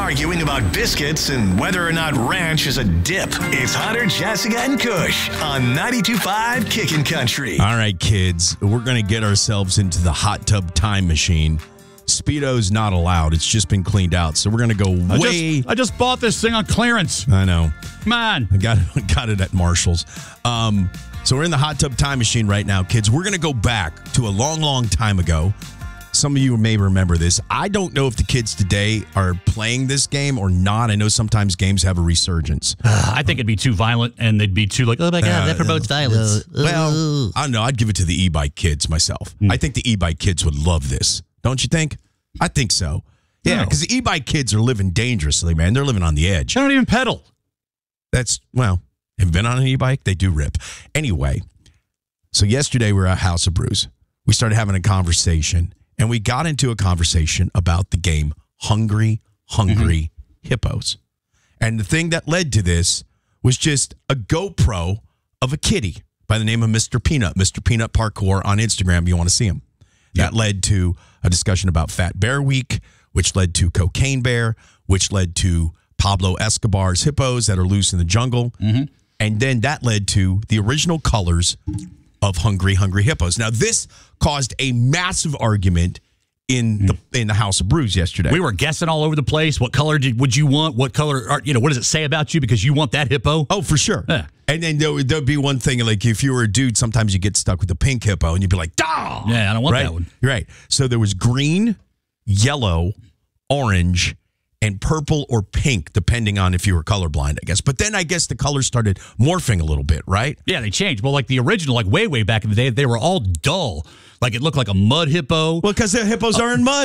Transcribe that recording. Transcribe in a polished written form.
arguing about biscuits and whether or not ranch is a dip. It's Hunter, Jessica, and Kush on 92.5 Kickin' Country. All right, kids, we're going to get ourselves into the hot tub time machine. Speedo's not allowed. It's just been cleaned out. So we're going to go I just bought this thing on clearance. I know. Come on. I got it at Marshall's. So we're in the hot tub time machine right now, kids. We're going to go back to a long, long time ago. Some of you may remember this. I don't know if the kids today are playing this game or not. I know sometimes games have a resurgence. I think it'd be too violent, and they'd be too like, oh my God, that promotes violence. Well, I don't know. I'd give it to the e-bike kids myself. I think the e-bike kids would love this. Don't you think? I think so. Yeah, because the e-bike kids are living dangerously, man. They're living on the edge. They don't even pedal. Have you been on an e-bike? They do rip. Anyway, so yesterday we were at House of Brews. We started having a conversation, and we got into a conversation about the game Hungry Hippos. And the thing that led to this was just a GoPro of a kitty by the name of Mr. Peanut. Mr. Peanut Parkour on Instagram if you want to see him. That led to a discussion about Fat Bear Week, which led to Cocaine Bear, which led to Pablo Escobar's hippos that are loose in the jungle. And then that led to the original colors of Hungry Hippos. Now, this caused a massive argument in the House of Brews yesterday. We were guessing all over the place. What color would you want? What color, what does it say about you because you want that hippo? Oh, for sure. Yeah. And then there'd be one thing, like if you were a dude, sometimes you get stuck with the pink hippo and you'd be like, "Dah!" Yeah, I don't want that one. Right. So there was green, yellow, orange, and purple or pink, depending on if you were colorblind, I guess. But then I guess the colors started morphing a little bit, right? Yeah, they changed. Well, like the original, like way back in the day, they were all dull. Like it looked like a mud hippo. Well, because the hippos are in mud.